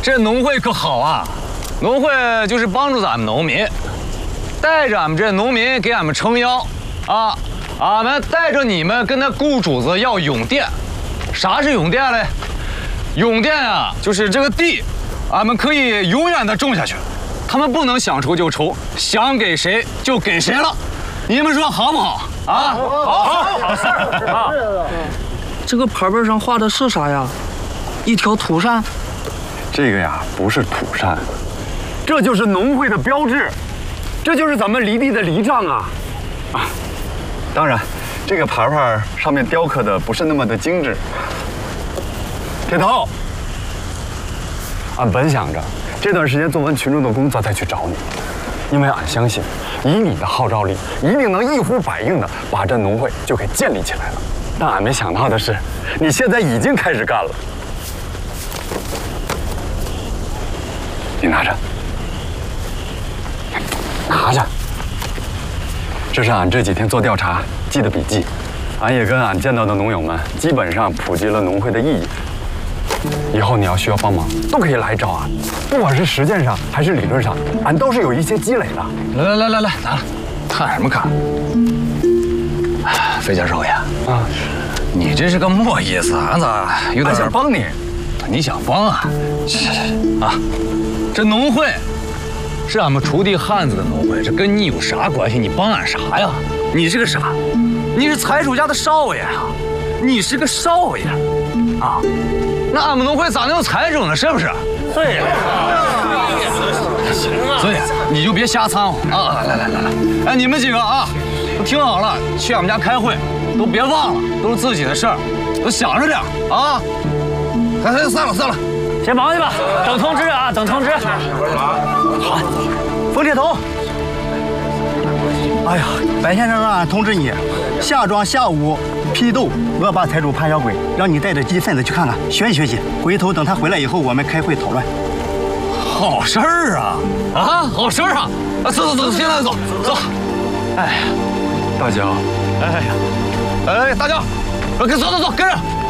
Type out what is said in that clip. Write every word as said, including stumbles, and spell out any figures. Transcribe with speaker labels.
Speaker 1: 这农会可好啊！农会就是帮助咱们农民，带着俺们这农民给俺们撑腰，啊，俺们带着你们跟那雇主子要永佃。啥是永佃嘞？永佃啊，就是这个地，俺们可以永远的种下去，他们不能想抽就抽，想给谁就给谁了。你们说好不好？啊，好，好事儿啊！
Speaker 2: 这个牌本上画的是啥呀？一条土扇。
Speaker 3: 这个呀，不是土扇，这就是农会的标志，这就是咱们犁地的犁杖啊！啊，当然，这个牌牌上面雕刻的不是那么的精致。铁头，俺本想着这段时间做完群众的工作再去找你，因为俺相信，以你的号召力，一定能一呼百应的把这农会就给建立起来了。但俺没想到的是，你现在已经开始干了。你拿着，拿着。这是俺这几天做调查记的笔记，俺也跟俺见到的农友们基本上普及了农会的意义。以后你要需要帮忙，都可以来找俺，不管是实践上还是理论上，俺都是有一些积累的。
Speaker 1: 来来来来来，拿了，看什么看？费教授呀，啊，你这是个么意思？俺咋有点
Speaker 3: 想帮你？
Speaker 1: 你想帮啊？啊，这农会是俺们锄地汉子的农会，这跟你有啥关系？你帮俺啥呀？你是个啥？你是财主家的少爷啊！你是个少爷啊！那俺们农会咋能有财主呢？是不是？对呀。行啊。所以你就别瞎掺和啊！来来来来，哎，你们几个啊，都听好了，去俺们家开会，都别忘了，都是自己的事儿，都想着点啊！哎哎，散了散了，
Speaker 2: 先忙去吧，等通知啊，等通知。好，
Speaker 4: 冯铁头。哎呀，白先生让俺通知你，下庄下午批斗恶霸财主潘小鬼，让你带着积极分子去看看，学习学习。回头等他回来以后，我们开会讨论。
Speaker 1: 好事儿啊！啊，好事儿啊！啊，走走走，现在走走。哎呀，
Speaker 3: 大脚，
Speaker 1: 哎呀，哎，大脚，跟走走走，跟着。